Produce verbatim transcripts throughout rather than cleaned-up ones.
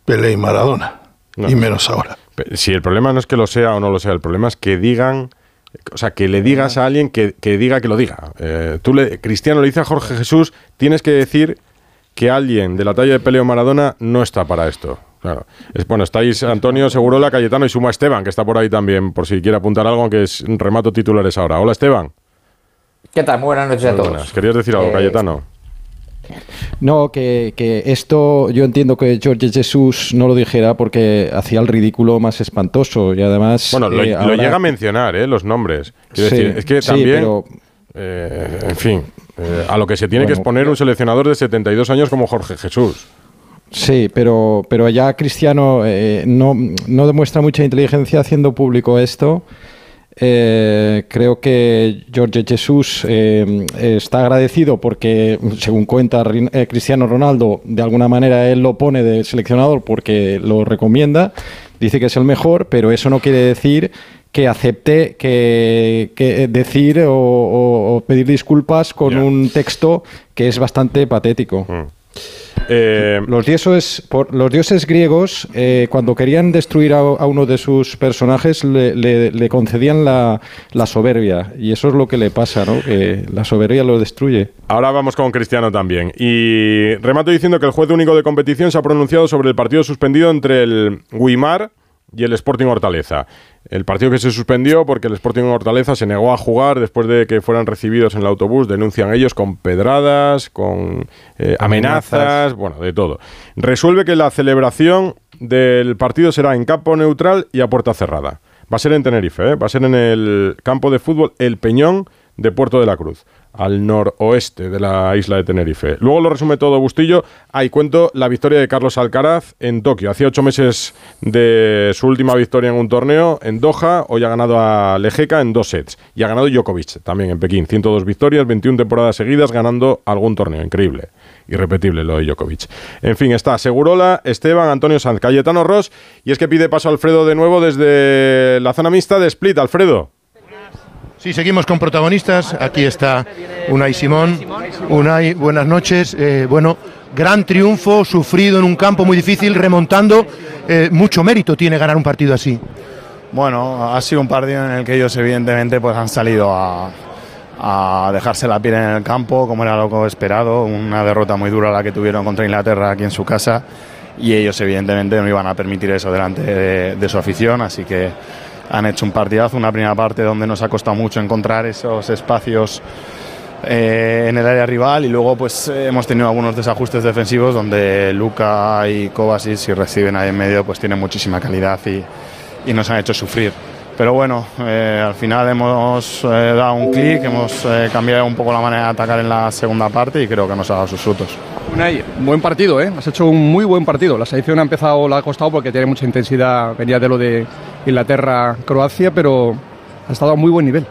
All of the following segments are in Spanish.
Pelé y Maradona, no, y menos ahora. Si el problema no es que lo sea o no lo sea, el problema es que digan, o sea, que le digas a alguien que, que diga que lo diga. Eh, tú, le, Cristiano, le dice a Jorge Jesús, tienes que decir que alguien de la talla de Pelé o Maradona no está para esto. Claro. Es, bueno, estáis Antonio, Segurola, Cayetano y suma Esteban, que está por ahí también, por si quiere apuntar algo, aunque es remato titulares ahora. Hola, Esteban. ¿Qué tal? Muy buenas noches a todos. Buenas. ¿Querías decir algo, eh, Cayetano? No, que, que esto yo entiendo que Jorge Jesús no lo dijera porque hacía el ridículo más espantoso y además... Bueno, lo, eh, lo ahora... llega a mencionar, ¿eh? Los nombres. Quiero sí, decir, es que sí, también... pero... Eh, en fin, eh, a lo que se tiene bueno, que exponer un seleccionador de setenta y dos años como Jorge Jesús. Sí, pero, pero ya Cristiano eh, no, no demuestra mucha inteligencia haciendo público esto. Eh, creo que Jorge Jesús eh, está agradecido porque, según cuenta eh, Cristiano Ronaldo, de alguna manera él lo pone de seleccionador porque lo recomienda, dice que es el mejor, pero eso no quiere decir que acepte que, que decir o, o, o pedir disculpas con yeah. un texto que es bastante patético. Mm. Eh, los, dioses, por, los dioses griegos, eh, cuando querían destruir a, a uno de sus personajes, le, le, le concedían la, la soberbia. Y eso es lo que le pasa, ¿no? Que la soberbia lo destruye. Ahora vamos con Cristiano también. Y remato diciendo que el juez único de competición se ha pronunciado sobre el partido suspendido entre el Guimar y el Sporting Hortaleza. El partido que se suspendió porque el Sporting Hortaleza se negó a jugar después de que fueran recibidos en el autobús, denuncian ellos, con pedradas, con eh, amenazas, amenazas, bueno, de todo. Resuelve que la celebración del partido será en campo neutral y a puerta cerrada. Va a ser en Tenerife, ¿eh? Va a ser en el campo de fútbol El Peñón de Puerto de la Cruz, al noroeste de la isla de Tenerife. Luego lo resume todo Bustillo. Ahí cuento la victoria de Carlos Alcaraz en Tokio. Hacía ocho meses de su última victoria en un torneo en Doha. Hoy ha ganado a Lejeka en dos sets. Y ha ganado Djokovic también en Pekín. ciento dos victorias, veintiuna temporadas seguidas ganando algún torneo. Increíble. Irrepetible lo de Djokovic. En fin, está Segurola, Esteban, Antonio Sanz, Cayetano Ross. Y es que pide paso Alfredo de nuevo desde la zona mixta de Split. Alfredo. Sí, seguimos con protagonistas. Aquí está Unai Simón. Unai, buenas noches. Eh, bueno, gran triunfo, sufrido en un campo muy difícil, remontando. Eh, mucho mérito tiene ganar un partido así. Bueno, ha sido un partido en el que ellos evidentemente pues han salido a, a dejarse la piel en el campo, como era lo esperado. Una derrota muy dura la que tuvieron contra Inglaterra aquí en su casa. Y ellos evidentemente no iban a permitir eso delante de, de su afición, así que han hecho un partidazo, una primera parte donde nos ha costado mucho encontrar esos espacios eh, en el área rival y luego pues eh, hemos tenido algunos desajustes defensivos donde Luka y Kovacic, si reciben ahí en medio, pues tienen muchísima calidad y, y nos han hecho sufrir. Pero bueno, eh, al final hemos eh, dado un clic, hemos eh, cambiado un poco la manera de atacar en la segunda parte y creo que nos ha dado sus frutos. Unai, buen partido, ¿eh? Has hecho un muy buen partido. La selección ha empezado, la ha costado porque tiene mucha intensidad, venía de lo de Inglaterra-Croacia, pero ha estado a muy buen nivel.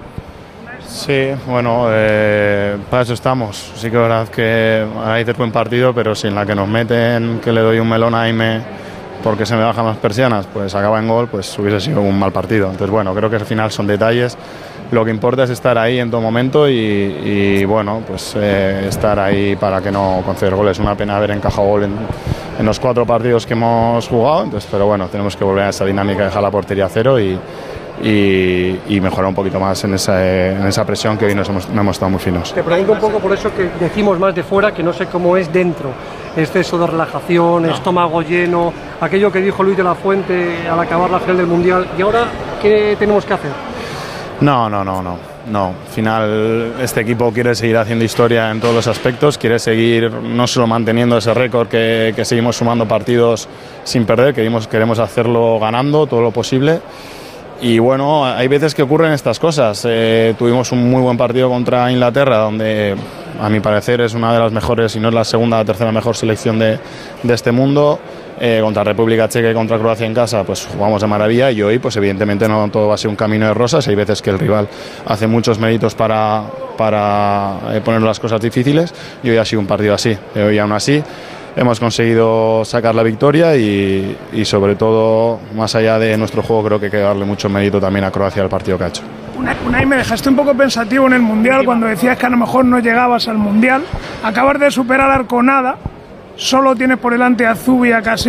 Sí, bueno, eh, para eso estamos. Sí que es verdad que hay buen partido, pero si en la que nos meten, que le doy un melón a Aime porque se me bajan las persianas, pues acaba en gol, pues hubiese sido un mal partido. Entonces, bueno, creo que al final son detalles. Lo que importa es estar ahí en todo momento y, y bueno, pues eh, estar ahí para que no conceder goles. Una pena haber encajado gol en, en los cuatro partidos que hemos jugado, entonces, pero bueno, tenemos que volver a esa dinámica de dejar la portería a cero y, y, y mejorar un poquito más en esa, en esa presión que hoy nos hemos, no hemos estado muy finos. Te pregunto un poco por eso que decimos más de fuera, que no sé cómo es dentro. Exceso de relajación, no. Estómago lleno, aquello que dijo Luis de la Fuente al acabar la final del Mundial. ¿Y ahora qué tenemos que hacer? No, no, no, no. No, al final este equipo quiere seguir haciendo historia en todos los aspectos, quiere seguir no solo manteniendo ese récord que, que seguimos sumando partidos sin perder, queremos, queremos hacerlo ganando todo lo posible. Y bueno, hay veces que ocurren estas cosas. Eh, tuvimos un muy buen partido contra Inglaterra, donde a mi parecer es una de las mejores, si no es la segunda o tercera mejor selección de, de este mundo. Eh, contra República Checa y contra Croacia en casa, pues jugamos de maravilla y hoy, pues evidentemente no todo va a ser un camino de rosas. Hay veces que el rival hace muchos méritos para, para eh, poner las cosas difíciles y hoy ha sido un partido así. Hoy aún así hemos conseguido sacar la victoria y, y sobre todo, más allá de nuestro juego, creo que hay que darle mucho mérito también a Croacia al partido que ha hecho. Unai, me dejaste un poco pensativo en el Mundial cuando decías que a lo mejor no llegabas al Mundial. Acabas de superar a Arconada, solo tienes por delante a Zubi y a Casillas.